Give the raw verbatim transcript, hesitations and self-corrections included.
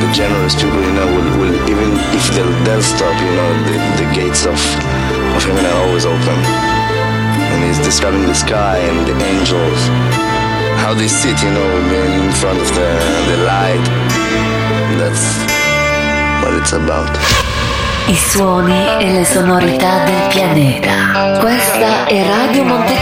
generous people, you know, will, will even if they'll, they'll stop, you know, the, the gates of, of heaven are always open. And he's describing the sky and the angels, how they sit, you know, in front of the, the light. That's what it's about. I suoni e le sonorità del pianeta. Questa è Radio Monte